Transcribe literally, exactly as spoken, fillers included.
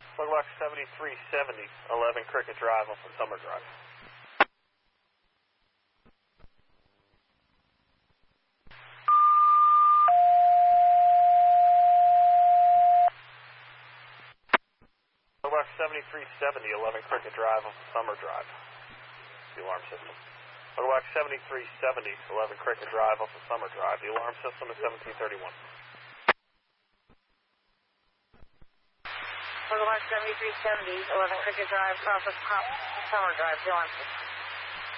Logbox seventy-three seventy, eleven Cricket Drive off of Summer Drive. Logbox seventy-three seventy, eleven Cricket Drive off of Summer Drive. The alarm system. Logbox seventy-three seventy, eleven Cricket Drive off of Summer Drive. The alarm system is seventeen thirty-one. Logbox seventy-three seventy, eleven Cricket Drive, off of Summer Drive. The alarm system.